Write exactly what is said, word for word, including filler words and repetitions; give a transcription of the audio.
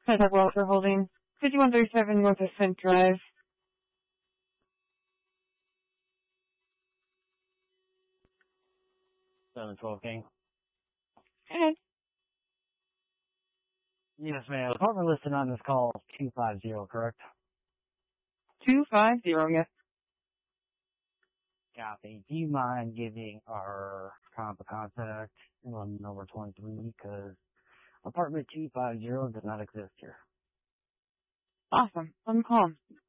Santa Walter Holdings, fifty-one thirty-seven North Ascent Drive. seven twelve King. Okay. Yes, ma'am. Apartment listed on this call is two five zero, correct? two five zero, yes. Copy. Do you mind giving our comp a contact on number twenty-three? Because apartment two five zero does not exist here. Awesome. Let me call him.